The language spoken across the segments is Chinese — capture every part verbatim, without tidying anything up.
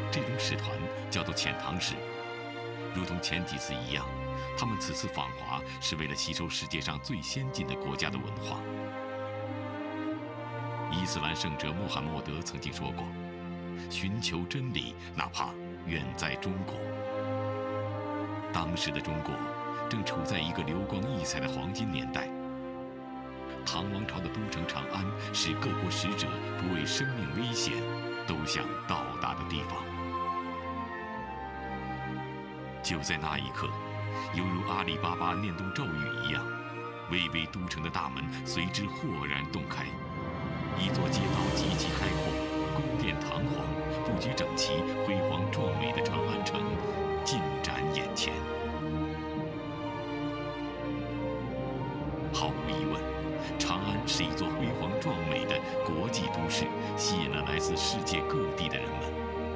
这种使团叫做遣唐使。如同前几次一样，他们此次访华是为了吸收世界上最先进的国家的文化。伊斯兰圣者穆罕默德曾经说过：“寻求真理，哪怕远在中国。”当时的中国正处在一个流光溢彩的黄金年代。唐王朝的都城长安是各国使者不畏生命危险都想到达的地方。就在那一刻，犹如阿里巴巴念动咒语一样，巍巍都城的大门随之豁然洞开，一座街道极其开阔，宫殿堂皇，布局整齐，辉煌壮美的长安城尽展眼前。毫无疑问，长安是一座辉煌壮美的国际都市，吸引了来自世界各地的人们。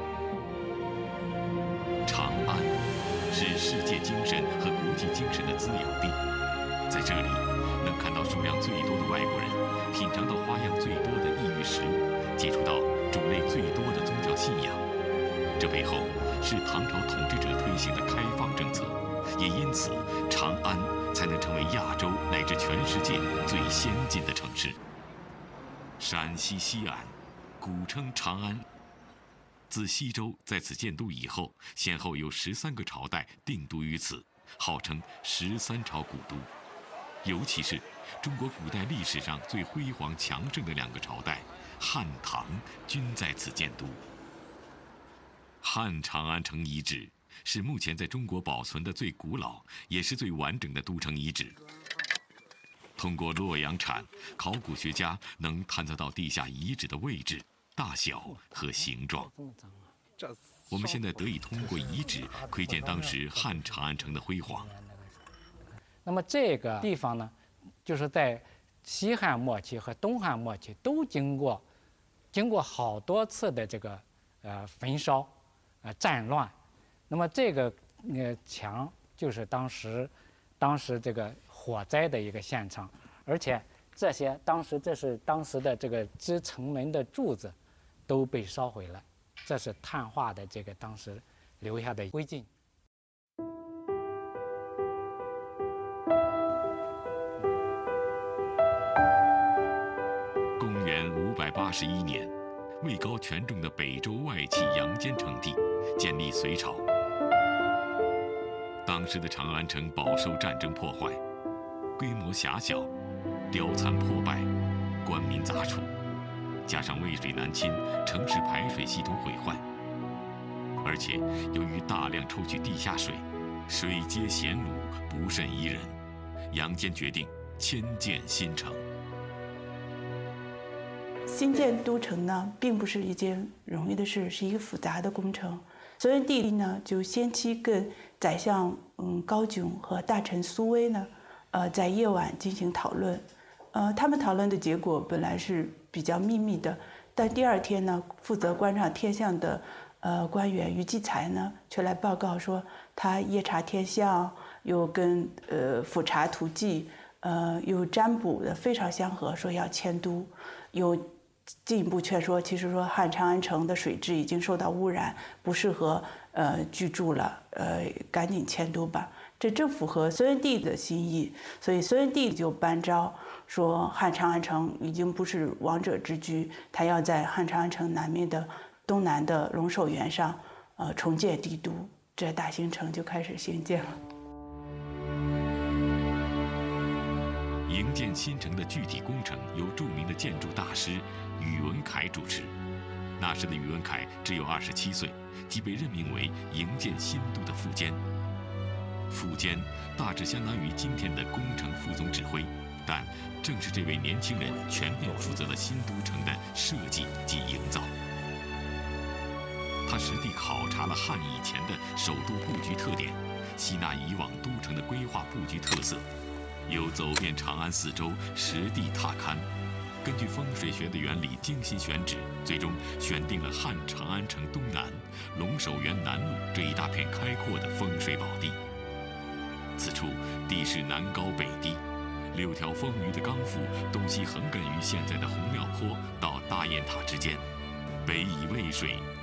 长安是世界精神和国际精神的滋养地，在这里能看到数量最多的外国人，品尝到花样最多的异域食物，接触到种类最多的宗教信仰。这背后是唐朝统治者推行的开放政策，也因此长安才能成为亚洲乃至全世界最先进的城市。陕西西安，古称长安。自西周在此建都以后，先后有十三个朝代定都于此，号称十三朝古都。尤其是中国古代历史上最辉煌强盛的两个朝代汉唐，均在此建都。汉长安城遗址是目前在中国保存的最古老也是最完整的都城遗址。通过洛阳铲，考古学家能探测到地下遗址的位置、大小和形状。我们现在得以通过遗址窥见当时汉长安城的辉煌。 那么这个地方呢，就是在西汉末期和东汉末期都经过经过好多次的这个呃焚烧、呃战乱。那么这个呃墙就是当时当时这个火灾的一个现场，而且这些当时这是当时的这个支城门的柱子都被烧毁了，这是碳化的这个当时留下的灰烬。 公元五百八十一年，位高权重的北周外戚杨坚称帝，建立隋朝。当时的长安城饱受战争破坏，规模狭小，碉残破败，官民杂处，加上渭水南侵，城市排水系统毁坏，而且由于大量抽取地下水，水接咸卤，不甚宜人。杨坚决定迁建新城。 新建都城呢，并不是一件容易的事，是一个复杂的工程。隋文帝呢，就先期跟宰相嗯高炯和大臣苏威呢，呃，在夜晚进行讨论。呃，他们讨论的结果本来是比较秘密的，但第二天呢，负责观察天象的呃官员于继才呢，却来报告说，他夜查天象，又跟呃俯察图记，呃，又占卜的非常相合，说要迁都，又进一步劝说，其实说汉长安城的水质已经受到污染，不适合呃居住了，呃，赶紧迁都吧。这正符合隋文帝的心意，所以隋文帝就颁诏说，汉长安城已经不是王者之居，他要在汉长安城南面的东南的龙首原上，呃，重建帝都，这大兴城就开始兴建了。 营建新城的具体工程由著名的建筑大师宇文恺主持。那时的宇文恺只有二十七岁，即被任命为营建新都的副监。副监大致相当于今天的工程副总指挥，但正是这位年轻人全面负责了新都城的设计及营造。他实地考察了汉以前的首都布局特点，吸纳以往都城的规划布局特色，又走遍长安四周，实地踏勘，根据风水学的原理精心选址，最终选定了汉长安城东南龙首原南路这一大片开阔的风水宝地。此处地势南高北低，六条丰腴的钢阜东西横亘于现在的红庙坡到大雁塔之间，北以渭水，